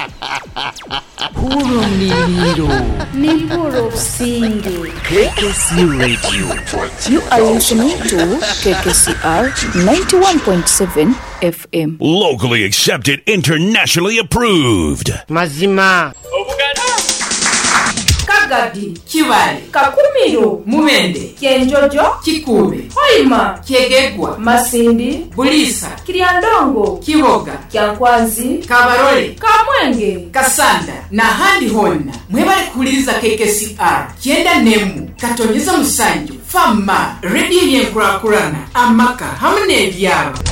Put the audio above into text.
Puro mlilo. Ni puro singi. KKC Radio. You are listening to KKCR 91.7 FM. Locally accepted, internationally approved. Mazima. Kagadi, Kiwale, Kakumiro, Mumende, Kenjojo, Kikube, Hoima, Kyegegwa, Masindi, Bulisa, Kiriandongo, Kiwoga, Kyankwanzi, Kabarole, Kamwenge, Kasanda, na handi honna. Mwebale kuuliriza KKCR, Kienda Nemu, Katonyeza Musanju, Fama, Radio Yenkurakurana, Amaka, hamne ebyalo.